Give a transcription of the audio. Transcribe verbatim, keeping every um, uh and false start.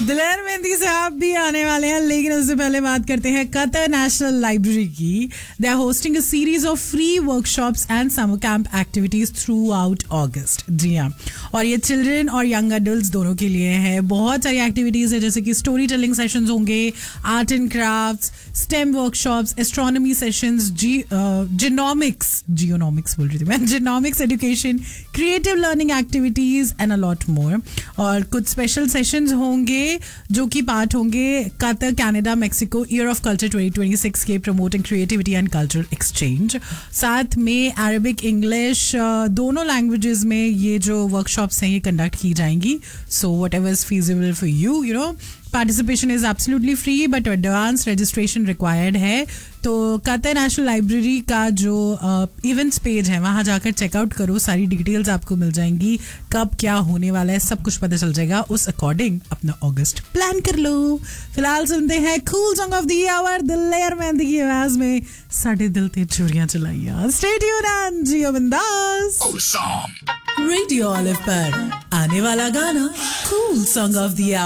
दिलेर मेहंदी साहब भी आने वाले हैं, लेकिन उससे पहले बात करते हैं कतर नेशनल लाइब्रेरी की. They are hosting a series of free workshops and summer camp activities through out अगस्त. जी हाँ, और ये चिल्ड्रन और यंग अडल्ट दोनों के लिए है. बहुत सारी एक्टिविटीज है, जैसे कि स्टोरी टेलिंग सेशंस होंगे, art and crafts, stem workshops, astronomy sessions, ji genomics जियोनॉमिक्स बोल रही थी मैं genomics education, creative learning activities and a lot more. और कुछ स्पेशल सेशंस होंगे जो कि पार्ट होंगे Qatar, Canada, Mexico year of culture twenty twenty six के promoting creativity and cultural exchange. साथ में अरबिक, इंग्लिश दोनों लैंग्वेजेस में ये जो वर्कशॉप्स हैं ये कंडक्ट की जाएंगी. So what ever is feasible for you, you know, participation is absolutely free but advance registration required है. तो कतर नेशनल लाइब्रेरी का जो इवेंट्स uh, पेज है वहाँ जाकर चेकआउट करो, सारी डिटेल्स आपको मिल जाएंगी, कब क्या होने वाला है सब कुछ पता चल जाएगा. उस अकॉर्डिंग अपना अगस्त प्लान कर लो. फिलहाल सुनते हैं cool song of the our दिलेर मेहंदी की आवाज में साढ़े दिल ते चूड़ियां चलाइया. स्टे ट्यून्ड एंड जियो बिंदास. रेडियो ऑलिव पर आने वाला गाना कूल सॉन्ग ऑफ द